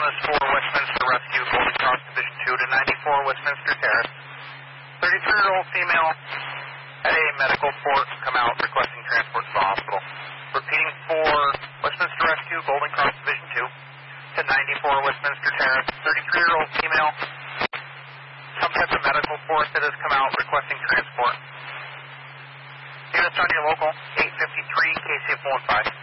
is for Westminster Rescue, Golden Cross Division 2 to 94 Westminster Terrace. 33-year-old female at a medical port, come out requesting transport to the hospital. Repeating for Westminster Rescue, Golden Cross Division 2 to 94 Westminster Terrace. 33-year-old female, some type of medical port that has come out requesting transport. Units on your local, 853 KCF 15.